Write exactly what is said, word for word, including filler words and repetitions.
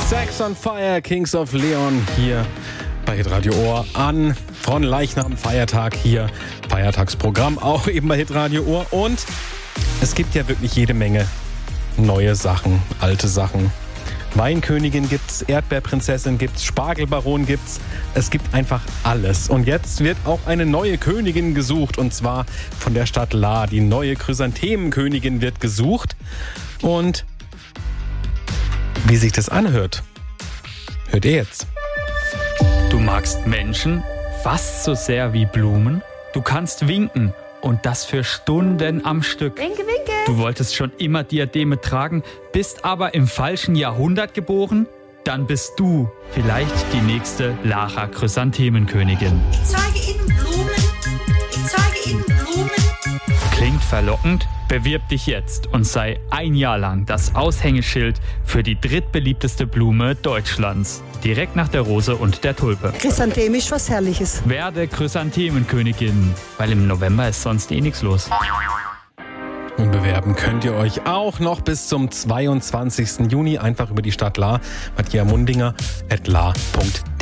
Sex on Fire, Kings of Leon hier bei Hitradio Ohr an von Leichnam Feiertag hier. Feiertagsprogramm auch eben bei Hitradio Ohr. Und es gibt ja wirklich jede Menge neue Sachen, alte Sachen. Weinkönigin gibt's, Erdbeerprinzessin gibt's, Spargelbaron gibt's. Es gibt einfach alles. Und jetzt wird auch eine neue Königin gesucht. Und zwar von der Stadt Lahr. Die neue Chrysanthemenkönigin wird gesucht. Und wie sich das anhört, hört ihr jetzt. Du magst Menschen fast so sehr wie Blumen. Du kannst winken und das für Stunden am Stück. Winke, winke. Du wolltest schon immer Diademe tragen, bist aber im falschen Jahrhundert geboren? Dann bist du vielleicht die nächste Lahrer Chrysanthemenkönigin. Ich zeige Ihnen Blumen. Ich zeige Ihnen Blumen. Klingt verlockend? Bewirb dich jetzt und sei ein Jahr lang das Aushängeschild für die drittbeliebteste Blume Deutschlands. Direkt nach der Rose und der Tulpe. Chrysantheme ist was Herrliches. Werde Chrysanthemenkönigin, weil im November ist sonst eh nichts los. Und bewerben könnt ihr euch auch noch bis zum zweiundzwanzigsten Juni einfach über die Stadt Lahr. Matthias Mundinger at lahr punkt de